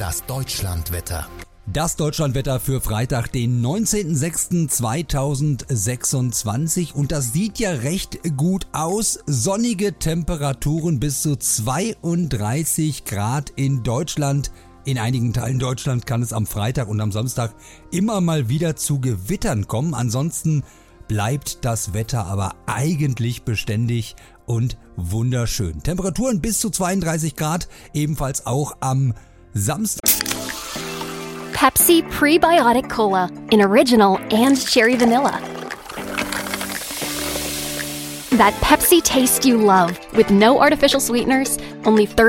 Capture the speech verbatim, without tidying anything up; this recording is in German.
Das Deutschlandwetter. Das Deutschlandwetter für Freitag, den neunzehnten sechsten zweitausendsechsundzwanzig, und das sieht ja recht gut aus. Sonnige Temperaturen bis zu zweiunddreißig Grad in Deutschland. In einigen Teilen Deutschland kann es am Freitag und am Samstag immer mal wieder zu Gewittern kommen. Ansonsten bleibt das Wetter aber eigentlich beständig und wunderschön. Temperaturen bis zu zweiunddreißig Grad, ebenfalls auch am Samstag. Pepsi Prebiotic Cola in Original and Cherry Vanilla. That Pepsi taste you love with no artificial sweeteners, only thirty